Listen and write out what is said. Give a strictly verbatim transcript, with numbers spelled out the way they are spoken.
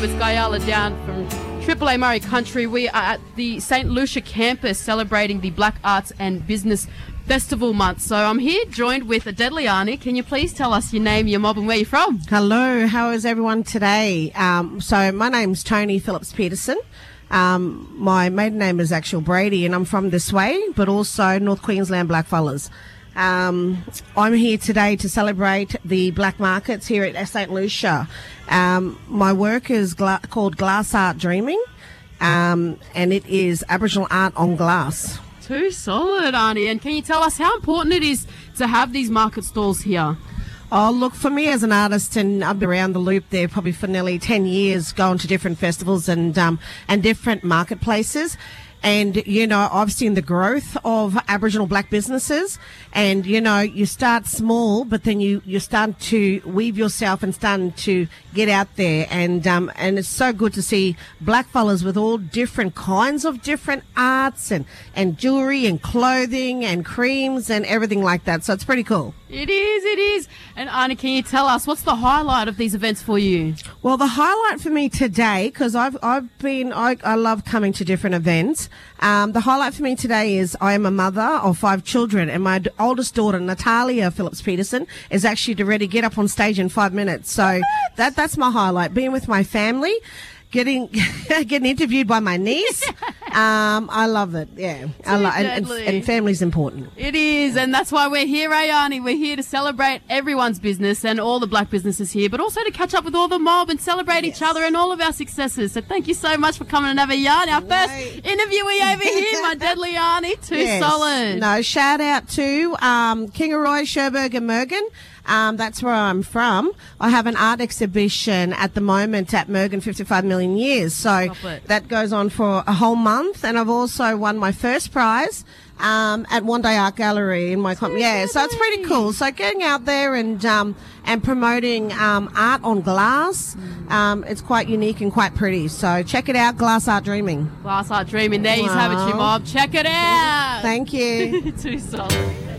It's Guyala down from Triple A Murray Country. We are at the Saint Lucia campus celebrating the Black Arts and Business Festival month. So I'm here joined with Dedliani. Can you please tell us your name, your mob, and where you're from? Hello, how is everyone today? Um, so my name's Tony Phillips Peterson. Um, my maiden name is actually Brady, and I'm from this way, but also North Queensland Blackfellas. Um, I'm here today to celebrate the black markets here at Saint Lucia. Um, my work is gla- called Glass Art Dreaming, um, and it is Aboriginal art on glass. Too solid, Arnie. And can you tell us how important it is to have these market stalls here? Oh, look, for me as an artist, and I've been around the loop there probably for nearly ten years, going to different festivals and um, and different marketplaces. And, you know, I've seen the growth of Aboriginal black businesses. And, you know, you start small, but then you, you start to weave yourself and starting to get out there. And, um, and it's so good to see black fellas with all different kinds of different arts and, and jewelry and clothing and creams and everything like that. So it's pretty cool. It is, it is. And Arnie, can you tell us what's the highlight of these events for you? Well, the highlight for me today, because I've I've been I, I love coming to different events. Um, the highlight for me today is I am a mother of five children, and my d- oldest daughter, Natalia Phillips Peterson, is actually ready to get up on stage in five minutes. So what? that that's my highlight. Being with my family. Getting getting interviewed by my niece. um, I love it. Yeah, I lo- and, and, and family's important. It is, and that's why we're here, eh, Arnie? We're here to celebrate everyone's business and all the black businesses here, but also to catch up with all the mob and celebrate yes. each other and all of our successes. So thank you so much for coming and have a yarn. Our first no. interviewee over here, my deadly Arnie. Too yes. solid. No, shout out to um, Kingaroy, Cherbourg and Mergen. Um, that's where I'm from. I have an art exhibition at the moment at Mergen fifty-five million years. So that goes on for a whole month. And I've also won my first prize um, at One Day Art Gallery in my com- yeah. So it's pretty cool. So getting out there and um, and promoting um, art on glass, um, it's quite unique and quite pretty. So check it out, Glass Art Dreaming. Glass Art Dreaming. There wow. you have it, you mob. Check it out. Thank you. Too solid.